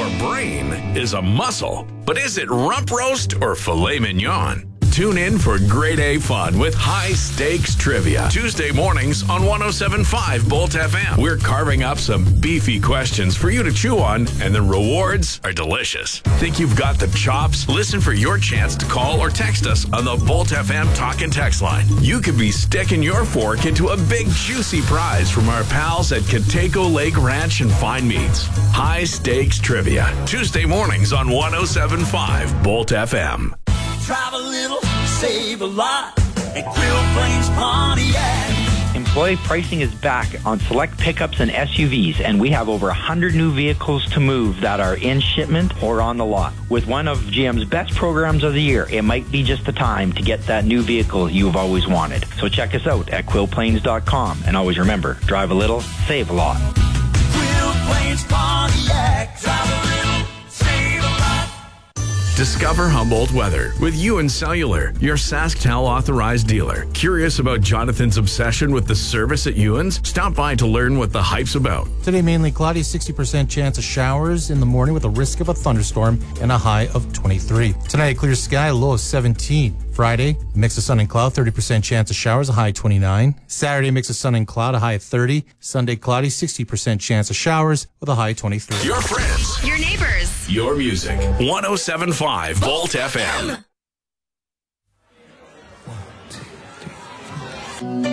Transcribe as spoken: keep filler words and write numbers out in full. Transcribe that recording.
Your brain is a muscle, but is it rump roast or filet mignon? Tune in for grade A fun with high stakes trivia. Tuesday mornings on one oh seven point five Bolt F M. We're carving up some beefy questions for you to chew on, and the rewards are delicious. Think you've got the chops? Listen for your chance to call or text us on the Bolt F M talk and text line. You could be sticking your fork into a big juicy prize from our pals at Coteco Lake Ranch and Fine Meats. High stakes trivia. Tuesday mornings on one oh seven point five Bolt F M. Drive a little, save a lot at Quill Plains Pontiac. Employee pricing is back on select pickups and S U Vs, and we have over one hundred new vehicles to move that are in shipment or on the lot. With one of G M's best programs of the year, it might be just the time to get that new vehicle you've always wanted. So check us out at quill plains dot com, and always remember, drive a little, save a lot. Quill Plains Pontiac. Drive a little, save a lot. Discover Humboldt weather with Ewan Cellular, your SaskTel authorized dealer. Curious about Jonathan's obsession with the service at Ewan's? Stop by to learn what the hype's about. Today, mainly cloudy, sixty percent chance of showers in the morning with a risk of a thunderstorm and a high of twenty-three. Tonight, clear sky, low of seventeen. Friday, mix of sun and cloud, thirty percent chance of showers, a high twenty-nine. Saturday, mix of sun and cloud, a high of thirty. Sunday, cloudy, sixty percent chance of showers with a high of twenty-three. Your friends. Your neighbors. Your music. one oh seven point five Volt F M.